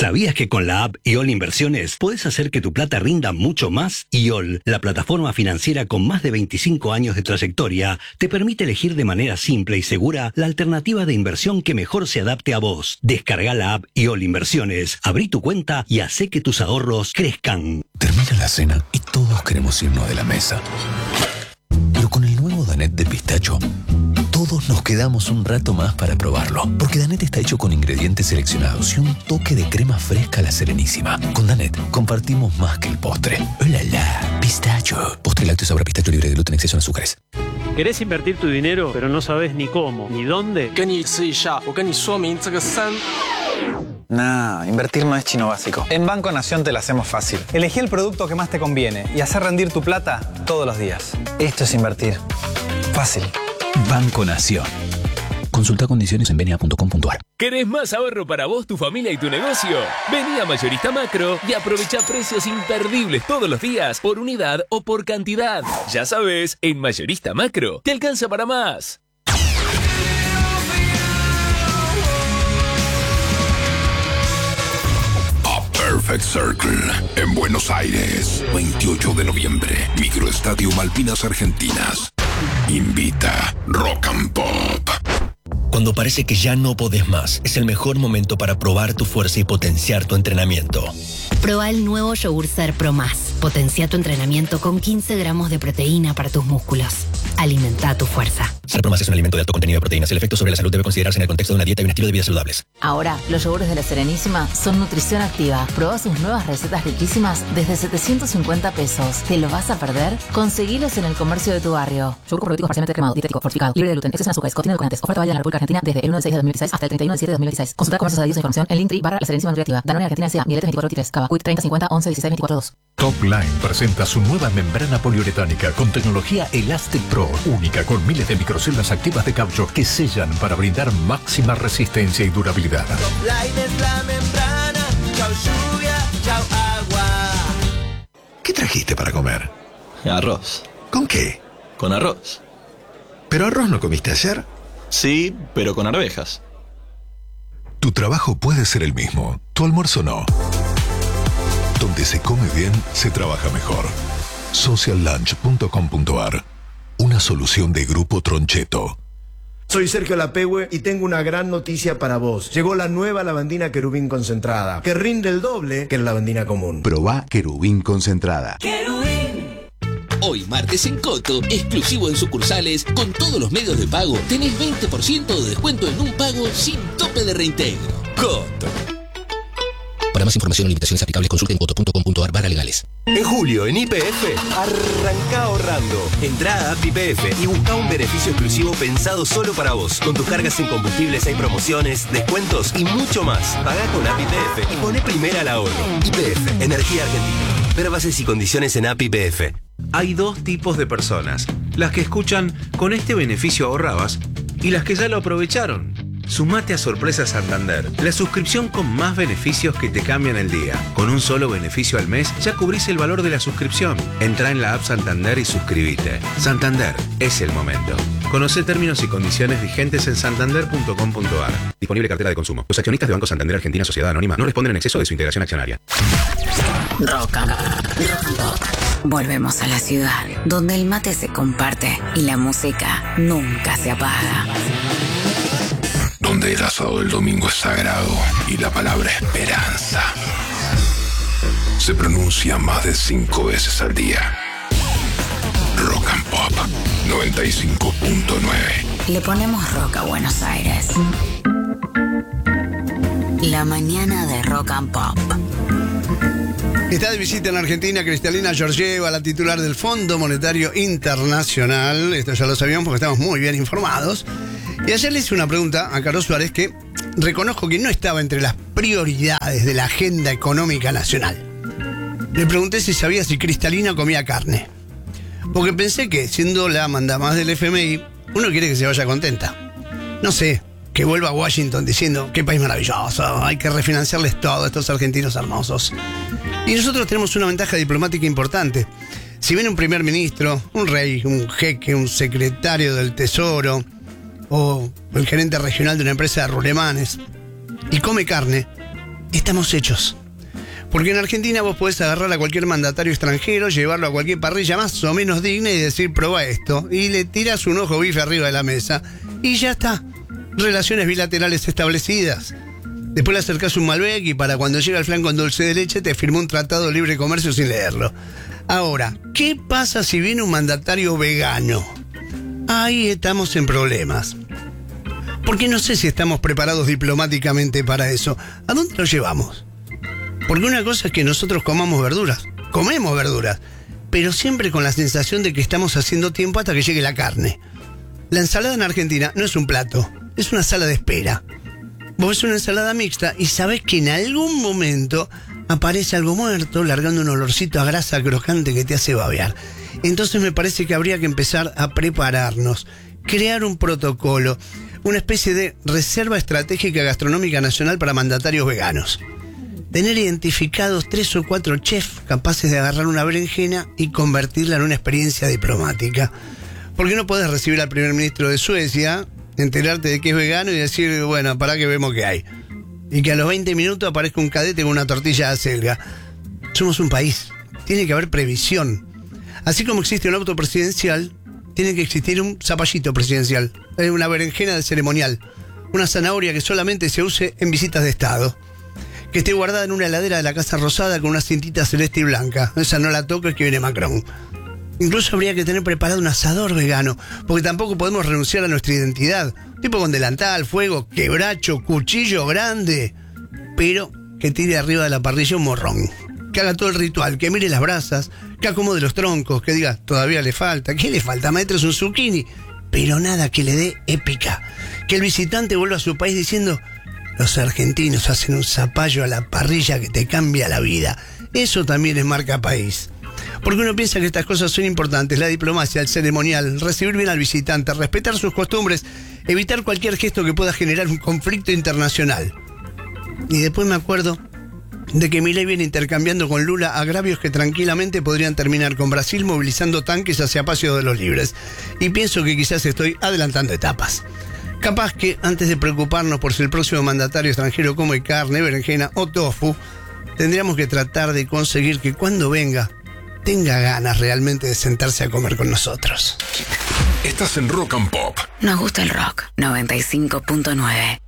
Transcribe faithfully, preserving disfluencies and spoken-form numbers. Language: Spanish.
¿Sabías que con la app I O L Inversiones podés hacer que tu plata rinda mucho más? I O L, la plataforma financiera con más de veinticinco años de trayectoria, te permite elegir de manera simple y segura la alternativa de inversión que mejor se adapte a vos. Descarga la app I O L Inversiones, abrí tu cuenta y hacé que tus ahorros crezcan. Termina la cena y todos queremos irnos de la mesa. Pero con el nuevo Danette de pistacho, todos nos quedamos un rato más para probarlo. Porque Danette está hecho con ingredientes seleccionados y un toque de crema fresca a la Serenísima. Con Danette compartimos más que el postre. ¡Oh, la, la! Pistacho. Postre lácteo sabor a pistacho libre de gluten, exceso en azúcares. ¿Querés invertir tu dinero, pero no sabes ni cómo, ni dónde? Nah, invertir no es chino básico. En Banco Nación te lo hacemos fácil. Elegí el producto que más te conviene y hacer rendir tu plata todos los días. Esto es invertir. Fácil. Banco Nación. Consulta condiciones en benia punto com punto a r. ¿Querés más ahorro para vos, tu familia y tu negocio? Vení a Mayorista Macro y aprovecha precios imperdibles todos los días, por unidad o por cantidad. Ya sabes, en Mayorista Macro te alcanza para más. Perfect Circle, en Buenos Aires, veintiocho de noviembre, Microestadio Malvinas Argentinas. Invita Rock and Pop. Cuando parece que ya no podés más, es el mejor momento para probar tu fuerza y potenciar tu entrenamiento. Proba el nuevo Yogur Ser Pro Más. Potencia tu entrenamiento con quince gramos de proteína para tus músculos. Alimenta tu fuerza. Ser Pro Más es un alimento de alto contenido de proteínas. El efecto sobre la salud debe considerarse en el contexto de una dieta y un estilo de vida saludables. Ahora, los yogures de la Serenísima son nutrición activa. Proba sus nuevas recetas riquísimas desde setecientos cincuenta pesos. ¿Te lo vas a perder? Conseguilos en el comercio de tu barrio. Yogur probiótico parcialmente cremado, dietético, fortificado, libre de gluten, exceso en azúcares, contiene edulcorantes. Oferta válida en la República Argentina desde el uno del seis de dos mil dieciséis hasta el treinta y uno del siete de dos mil veintiséis. Consulta comercios adheridos e información en Linktree barra la Serenísima Nutriactiva. Danone Argentina S A, Miletes veinticuatro veintitrés, Cava, Quick treinta cincuenta once dieciséis veinticuatro dos. Topline presenta su nueva membrana poliuretánica con tecnología Elastic Pro, única con miles de microceldas activas de caucho que sellan para brindar máxima resistencia y durabilidad. Topline es la membrana, chau lluvia, chau agua. ¿Qué trajiste para comer? Arroz. ¿Con qué? Con arroz. ¿Pero arroz no comiste ayer? Sí, pero con arvejas. Tu trabajo puede ser el mismo, tu almuerzo no. Donde se come bien, se trabaja mejor. social lunch punto com punto a r. Una solución de Grupo Troncheto. Soy Sergio Lapehue y tengo una gran noticia para vos. Llegó la nueva lavandina Querubín concentrada, que rinde el doble que la lavandina común. Probá Querubín concentrada. ¡Querubín! Hoy martes en Coto, exclusivo en sucursales, con todos los medios de pago, tenés veinte por ciento de descuento en un pago sin tope de reintegro. Coto. Para más información o limitaciones aplicables, consulten coto punto com punto a r barra legales. En julio, en Y P F, arranca ahorrando. Entrá a app Y P F y busca un beneficio exclusivo pensado solo para vos. Con tus cargas en combustibles hay promociones, descuentos y mucho más. Pagá con app Y P F y poné primera al ahorro. Y P F, Energía Argentina. Ver bases y condiciones en app Y P F. Hay dos tipos de personas. Las que escuchan "con este beneficio ahorrabas" y las que ya lo aprovecharon. Sumate a Sorpresa Santander, la suscripción con más beneficios que te cambian el día. Con un solo beneficio al mes ya cubrís el valor de la suscripción. Entrá en la app Santander y suscríbete. Santander, es el momento. Conocé términos y condiciones vigentes en santander punto com punto a r. Disponible cartera de consumo. Los accionistas de Banco Santander Argentina Sociedad Anónima no responden en exceso de su integración accionaria. Rock and Pop. Volvemos a la ciudad, donde el mate se comparte y la música nunca se apaga. Donde el asado del domingo es sagrado y la palabra esperanza se pronuncia más de cinco veces al día. Rock and Pop noventa y cinco punto nueve. Le ponemos rock a Buenos Aires. La mañana de Rock and Pop. Está de visita en Argentina Cristalina Georgieva, la titular del Fondo Monetario Internacional. Esto ya lo sabíamos porque estamos muy bien informados. Y ayer le hice una pregunta a Carlos Suárez que reconozco que no estaba entre las prioridades de la agenda económica nacional. Le pregunté si sabía si Cristalina comía carne. Porque pensé que, siendo la mandamás del F M I, uno quiere que se vaya contenta. No sé, que vuelva a Washington diciendo qué país maravilloso, hay que refinanciarles todo a estos argentinos hermosos. Y nosotros tenemos una ventaja diplomática importante. Si viene un primer ministro, un rey, un jeque, un secretario del Tesoro o el gerente regional de una empresa de rulemanes y come carne, estamos hechos. Porque en Argentina vos podés agarrar a cualquier mandatario extranjero, llevarlo a cualquier parrilla más o menos digna y decir, probá esto. Y le tiras un ojo bife arriba de la mesa. Y ya está. Relaciones bilaterales establecidas. Después le acercás un Malbec y para cuando llega el flan con dulce de leche te firmó un tratado de libre comercio sin leerlo. Ahora, ¿qué pasa si viene un mandatario vegano? Ahí estamos en problemas. Porque no sé si estamos preparados diplomáticamente para eso. ¿A dónde lo llevamos? Porque una cosa es que nosotros comamos verduras, comemos verduras, pero siempre con la sensación de que estamos haciendo tiempo hasta que llegue la carne. La ensalada en Argentina no es un plato, es una sala de espera. Vos ves una ensalada mixta y sabés que en algún momento aparece algo muerto, largando un olorcito a grasa crocante que te hace babear. Entonces me parece que habría que empezar a prepararnos, crear un protocolo, una especie de reserva estratégica gastronómica nacional para mandatarios veganos. Tener identificados tres o cuatro chefs capaces de agarrar una berenjena y convertirla en una experiencia diplomática. Porque no podés recibir al primer ministro de Suecia, enterarte de que es vegano y decir, bueno, para que vemos qué hay. Y que a los veinte minutos aparezca un cadete con una tortilla de acelga. Somos un país, tiene que haber previsión. Así como existe un auto presidencial, tiene que existir un zapallito presidencial, una berenjena de ceremonial, una zanahoria que solamente se use en visitas de Estado. Que esté guardada en una heladera de la Casa Rosada con una cintita celeste y blanca. Esa no la toco, es que viene Macron. Incluso habría que tener preparado un asador vegano, porque tampoco podemos renunciar a nuestra identidad. Tipo con delantal, fuego, quebracho, cuchillo grande. Pero que tire arriba de la parrilla un morrón. Que haga todo el ritual, que mire las brasas, que acomode los troncos, que diga, todavía le falta. ¿Qué le falta, maestro? Es un zucchini. Pero nada que le dé épica. Que el visitante vuelva a su país diciendo... Los argentinos hacen un zapallo a la parrilla que te cambia la vida. Eso también es marca país. Porque uno piensa que estas cosas son importantes. La diplomacia, el ceremonial, recibir bien al visitante, respetar sus costumbres, evitar cualquier gesto que pueda generar un conflicto internacional. Y después me acuerdo de que Milei viene intercambiando con Lula agravios que tranquilamente podrían terminar con Brasil movilizando tanques hacia Paso de los Libres. Y pienso que quizás estoy adelantando etapas. Capaz que antes de preocuparnos por si el próximo mandatario extranjero come carne, berenjena o tofu, tendríamos que tratar de conseguir que cuando venga, tenga ganas realmente de sentarse a comer con nosotros. Estás en Rock and Pop. Nos gusta el rock. noventa y cinco punto nueve.